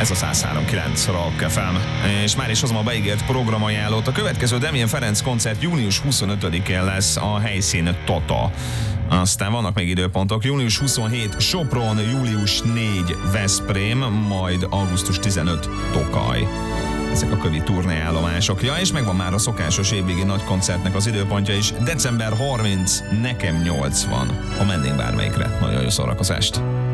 Ez a 103.9 Rock FM. És már is hozom a beígért programajánlót. A következő Damien Ferenc koncert június 25-én lesz, a helyszín Tata. Aztán vannak még időpontok. Június 27 Sopron, július 4 Veszprém, majd augusztus 15 Tokaj. Ezek a kövi turnéállomások. Ja, és megvan már a szokásos évvégi nagy koncertnek az időpontja is. December 30, nekem 80. Ha mennénk bármelyikre. Nagyon jó szórakozást.